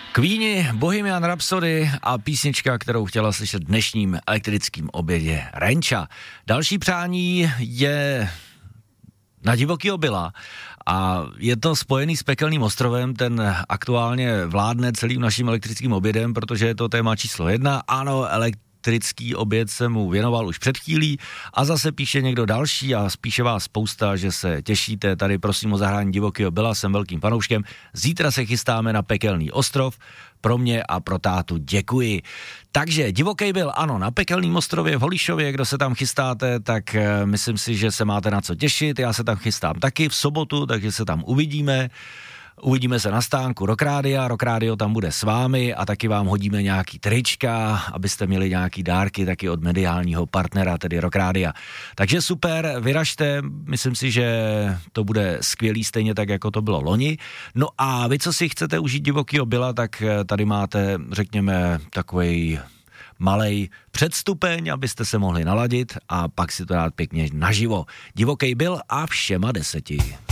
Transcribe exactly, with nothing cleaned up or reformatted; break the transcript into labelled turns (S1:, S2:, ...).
S1: Queeni, Bohemian Rhapsody a písnička, kterou chtěla slyšet dnešním elektrickým obědě, Renča. Další přání je na Divokýho Billa a je to spojený s Pekelným ostrovem, ten aktuálně vládne celým naším elektrickým obědem, protože je to téma číslo jedna. Ano, elektrický oběd se mu věnoval už před chvílí a zase píše někdo další a spíše vás spousta, že se těšíte. Tady prosím o zahrání Divokýho Billa, jsem velkým fanouškem. Zítra se chystáme na Pekelný ostrov. Pro mě a pro tátu děkuji. Takže Divoký Bill, ano, na Pekelném ostrově v Holíšově, kdo se tam chystáte, tak uh, myslím si, že se máte na co těšit. Já se tam chystám taky v sobotu, takže se tam uvidíme. Uvidíme se na stánku Rock Rádia, Rock Rádio tam bude s vámi a taky vám hodíme nějaký trička, abyste měli nějaký dárky taky od mediálního partnera, tedy Rock Rádia. Takže super, vyražte, myslím si, že to bude skvělý, stejně tak, jako to bylo loni. No a vy, co si chcete užít Divokýho Billa, tak tady máte, řekněme, takovej malej předstupeň, abyste se mohli naladit a pak si to dát pěkně naživo. Divoký Bill a všema deseti.